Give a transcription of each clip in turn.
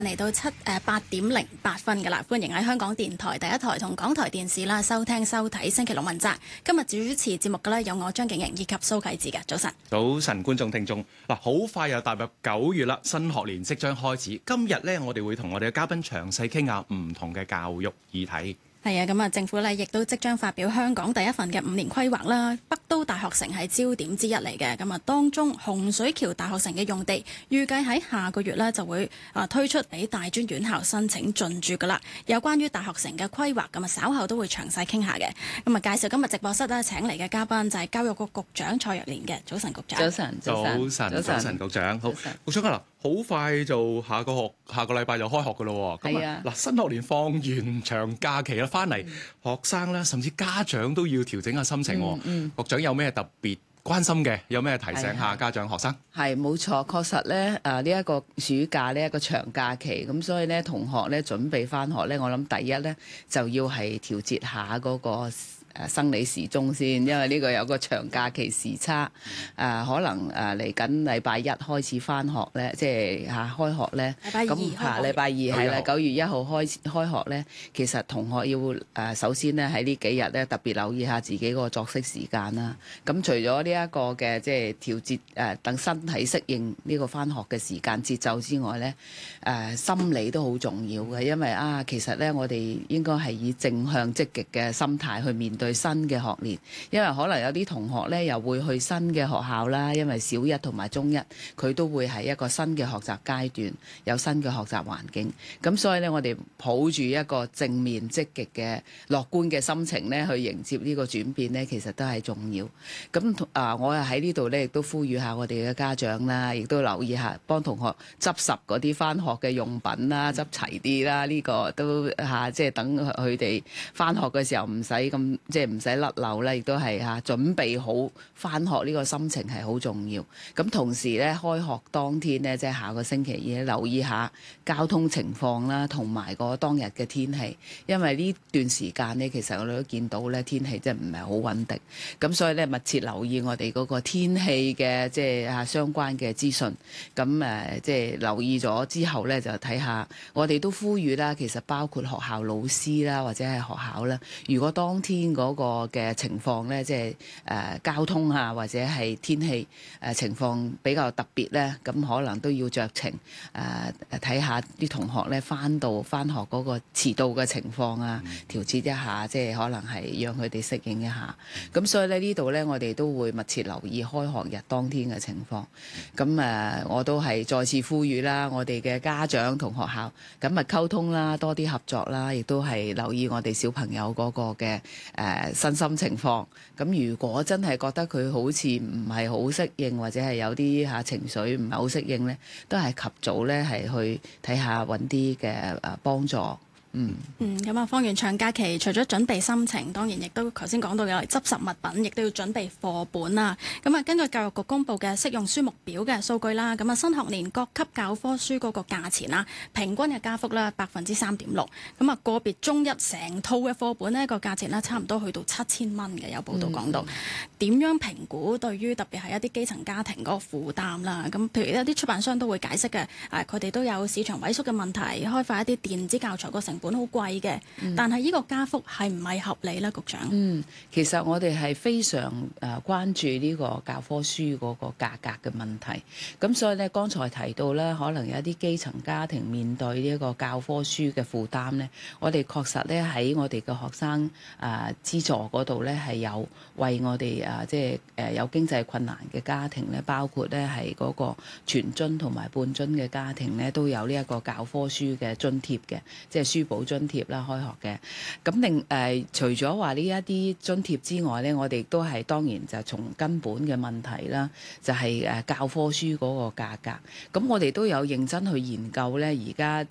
嚟到8:08㗎啦，歡迎喺香港電台第一台同港台電視啦收聽收睇星期六問責。今日主持節目嘅咧有我張景瑩以及蘇啟智嘅。早晨， 早晨，觀眾聽眾嗱，好快又踏入9月啦，新學年即將開始。今日咧，我哋會同我哋嘅嘉賓詳細傾下唔同嘅教育議題。 係啊，咁啊，政府咧亦都即將發表香港第一份嘅5年規劃啦。北都大學城係焦點之一嚟嘅，咁啊，當中洪水橋大學城嘅用地預計喺下個月咧就會推出俾大專院校申請進駐噶啦。有關於大學城嘅規劃，咁啊稍後都會詳細傾下嘅。咁啊，介紹今日直播室咧請嚟嘅嘉賓就係教育局局長蔡若蓮嘅。早晨，局長。 早晨，局長。好，局長啊，好快就下個禮拜就開學噶咯。 係啊。 嗱，新學年放完長假期啦，翻嚟學生咧，甚至家長都要調整下心情。局長有咩特別關心嘅？有咩提醒下家長學生？ 係冇錯，確實咧，呢一個暑假呢一個長假期，咁所以咧同學咧準備翻學咧，我諗第一咧就要係調節下嗰個生理時鐘先，因為呢個有個長假期時差，可能嚟緊禮拜一開始翻學咧，即係開學咧。禮拜二係啦，9月1號開學咧。其實同學要首先咧喺呢幾日咧特別留意下自己個作息時間啦。咁除咗呢一個嘅即係調節等身體適應呢個翻學嘅時間節奏之外咧，心理都好重要嘅，因為其實咧我哋應該係以正向積極嘅心態去面對新嘅學年，因為可能有啲同學咧又會去新嘅學校啦，因為小一同埋中一佢都會係一個新嘅學習階段，有新嘅學習環境，咁所以咧我哋抱住一個正面積極嘅樂觀嘅心情咧去迎接呢個轉變咧，其實都係重要。咁我又喺呢度咧亦都呼籲下我哋嘅家長啦，亦都留意下幫同學執拾嗰啲返學嘅用品啦，執齊啲啦，呢個都即係等佢哋返學嘅時候唔使咁即係唔使甩漏啦，亦都係準備好返學呢個心情係好重要。咁同時咧開學當天咧，即係下個星期二，留意下交通情況啦，同埋個當日嘅天氣，因為呢段時間咧其實我哋都見到咧天氣真係唔係好穩定，咁所以咧密切留意我哋嗰個天氣嘅即係相關嘅資訊。咁即係留意咗之後咧，就睇下我哋都呼籲啦，其實包括學校老師啦，或者係學校啦，如果當天嗰個嘅情況咧，即係交通或者係天氣情況比較特別咧，咁可能都要酌情睇下啲同學咧翻學嗰個遲到嘅情況調節一下，即係可能係讓佢哋適應一下。咁所以咧呢度咧，我哋都會密切留意開學日當天嘅情況。咁我都係再次呼籲啦，我哋嘅家長同學校緊密溝通啦，多啲合作啦，亦都係留意我哋小朋友嗰個嘅身心情況。咁如果真係覺得佢好似唔係好適應，或者係有啲情緒唔係好適應咧，都係及早咧係去睇下揾啲嘅幫助。 咁啊，放完長假期，除咗準備心情，當然亦都頭先講到有嚟執拾物品，亦都要準備課本啦。咁啊，根據教育局公布嘅適用書目表嘅數據啦，咁啊新學年各級教科書嗰個價錢啦，平均嘅加幅啦3.6%。咁啊個別中一成套嘅課本呢個價錢啦，差唔多去到7000蚊嘅。有報道講到點樣評估對於特別係一啲基層家庭嗰個負擔啦。咁譬如一啲出版商都會解釋嘅，佢哋都有市場萎縮嘅問題，開發一啲電子教材個成本好貴嘅，但係呢個加幅係唔係合理呢？局長？ 其實我哋係非常關注呢個教科書嗰個價格嘅問題。咁所以咧，剛才提到咧，可能有一啲基層家庭面對呢一個教科書嘅負擔咧，我哋確實咧喺我哋嘅學生資助嗰度咧係有為我哋即係有經濟困難嘅家庭咧，包括咧係嗰個全津同埋半津嘅家庭咧，都有呢一個教科書嘅津貼嘅，即係書簿津貼啦，開學嘅。咁除咗話呢一啲津貼之外咧，我哋都係當然就從根本嘅問題啦，就係教科書嗰個價格。咁我哋都有認真去研究咧，而家即係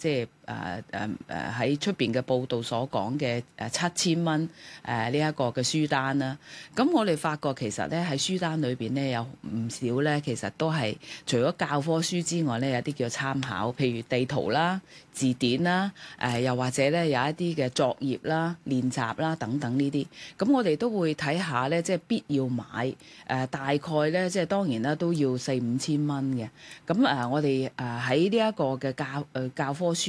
喺出邊嘅報道所講嘅7000蚊呢一個嘅書單啦。咁我哋發覺其實咧喺書單裏邊咧有唔少咧，其實都係除咗教科書之外咧，有啲叫參考，譬如地圖啦、字典啦，又或者咧有一啲嘅作業啦、練習啦等等呢啲。咁我哋都會睇下咧，即係必要買大概咧，即係當然啦，都要4-5千蚊嘅。咁我哋喺呢一個嘅教科書